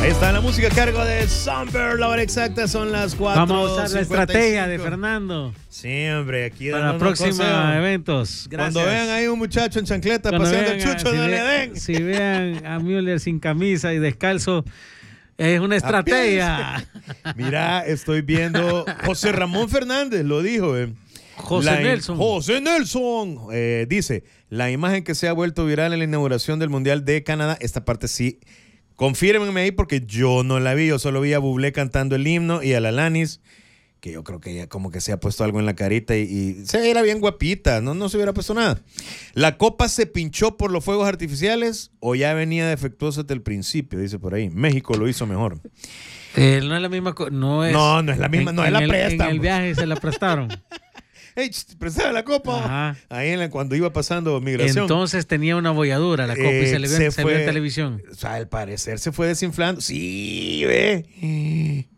Ahí está la música a cargo de Somber. La hora exacta son las 4. Vamos a usar la estrategia de Fernando. Sí, hombre, aquí para próximos eventos. Gracias. Cuando vean ahí un muchacho en chancleta paseando el chucho, no le den. Si vean a Müller sin camisa y descalzo, es una estrategia. Mira, estoy viendo José Ramón Fernández, lo dijo. José Nelson dice, la imagen que se ha vuelto viral en la inauguración del Mundial de Canadá, esta parte sí, confírmenme ahí porque yo no la vi, yo solo vi a Bublé cantando el himno y a la Alanis, que yo creo que ella como que se ha puesto algo en la carita y se era bien guapita, no se hubiera puesto nada. ¿La copa se pinchó por los fuegos artificiales o ya venía defectuosa desde el principio? Dice por ahí. México lo hizo mejor. No es la misma no es la misma, no es la presta. En el viaje se la prestaron. Hey, prestaba la copa. Ajá. Ahí cuando iba pasando migración. Entonces tenía una bolladura la copa y se vio en televisión. O sea, al parecer se fue desinflando. Sí, ve.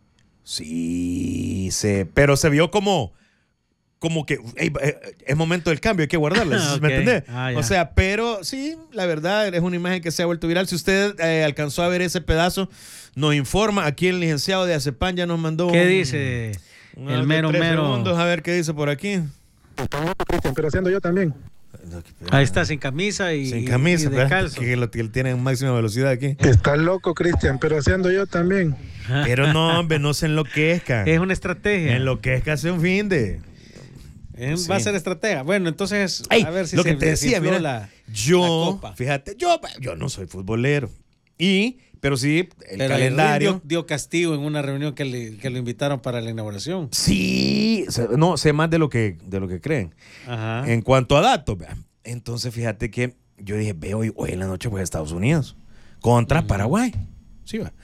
Sí, pero se vio como que hey, es momento del cambio, hay que guardarla, okay. ¿Me entendés? O sea, pero sí, la verdad es una imagen que se ha vuelto viral. Si usted alcanzó a ver ese pedazo, nos informa. Aquí el licenciado de Acepan ya nos mandó. ¿Qué dice? El mero. Segundos, a ver qué dice por aquí. Pero haciendo yo también. Ahí está, sin camisa y descalzo. Que él tiene en máxima velocidad aquí. Está loco, Cristian, pero haciendo yo también. Pero no, hombre, no se enloquezca. Es una estrategia. Enloquezca hace un fin de. Va a ser estratega. Bueno, entonces, a ver si lo que te decía, mira, la copa. Fíjate, yo no soy futbolero. Pero sí, el calendario. Dio castigo en una reunión que lo invitaron para la inauguración. Sí, no, sé más de lo que creen. Ajá. En cuanto a datos, entonces fíjate que yo dije, hoy en la noche voy a Estados Unidos contra Paraguay. Sí, va.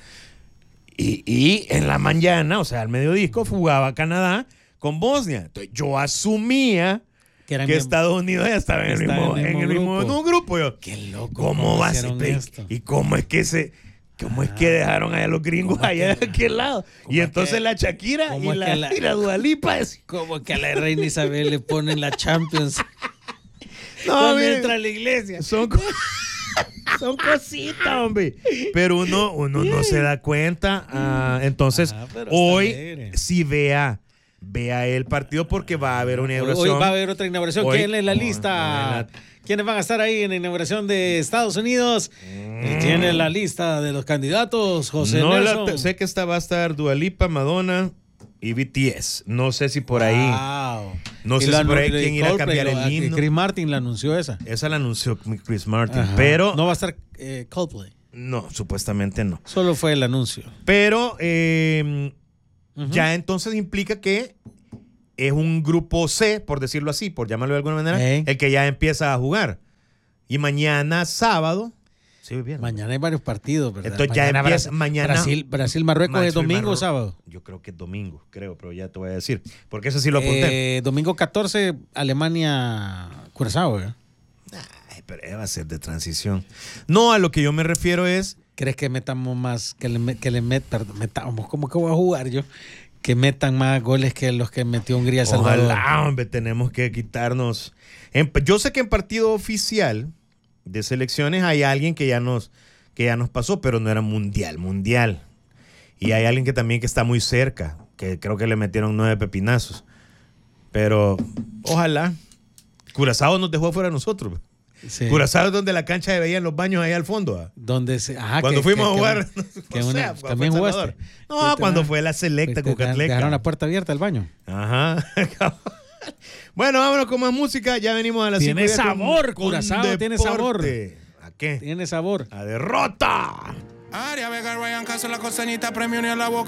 Y en la mañana, o sea, al mediodisco, jugaba Canadá con Bosnia. Entonces yo asumía que Estados Unidos ya estaba en el mismo grupo. Yo, qué loco. ¿Cómo va a ser esto? ¿Y cómo es que ¿Cómo es que dejaron a los gringos allá de aquel lado? Y entonces la Shakira y la Dua Lipa. Como que a la reina Isabel le ponen la Champions. No, entra a la iglesia. Son cositas, hombre. Pero uno no se da cuenta. Entonces, hoy sí vea el partido porque va a haber una inauguración. Hoy va a haber otra inauguración. ¿Quién es la lista? ¿Quiénes van a estar ahí en la inauguración de Estados Unidos? Tiene la lista de los candidatos, José Nelson. Sé que va a estar Dua Lipa, Madonna y BTS. No sé si por ahí. Wow. No sé si por ahí quién irá a cambiar el himno. Chris Martin la anunció esa. Esa la anunció Chris Martin. Ajá. Pero no va a estar Coldplay. No, supuestamente no. Solo fue el anuncio. Pero ya entonces implica que es un grupo C, por decirlo así, por llamarlo de alguna manera, el que ya empieza a jugar. Y mañana sábado. Sí, bien. Mañana hay varios partidos, ¿verdad? Entonces ya empieza mañana. Brasil, Marruecos, ¿es domingo o sábado? Yo creo que es domingo, pero ya te voy a decir. Porque eso sí lo apunté. Domingo 14, Alemania, Curazao, ¿eh? Pero va a ser de transición. No, a lo que yo me refiero es. ¿Crees que metamos más, metamos, ¿cómo que voy a jugar yo? Que metan más goles que los que metió Hungría Salvador. Ojalá, hombre, tenemos que quitarnos. Yo sé que en partido oficial de selecciones hay alguien que ya nos pasó, pero no era mundial. Y hay alguien que también que está muy cerca, que creo que le metieron 9 pepinazos. Pero ojalá. Curazao nos dejó afuera a nosotros. Sí. Curazao es donde la cancha se veían los baños ahí al fondo. Cuando fuimos a jugar. También jugaste. No, cuando fue la selecta Cucatleca. Dejaron la puerta abierta del baño. Ajá. Bueno, vámonos con más música. Ya venimos a las 5. Tiene sabor, Curazao, tiene sabor. ¿A qué? Tiene sabor. A derrota. Aria Vega, Ryan Castro, la costeñita, premio ni a la boca.